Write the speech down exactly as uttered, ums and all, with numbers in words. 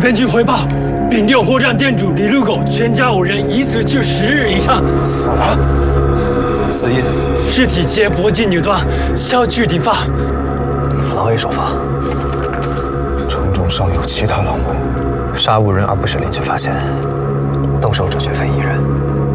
根据回报，丙六货站店主李路狗全家五人已死去十日以上。 死了？死因？ 尸体皆脖颈扭断，削去顶发。 狼 A 手法。城中尚有其他狼鬼，杀无人而不是临时发现，动手者绝非一人。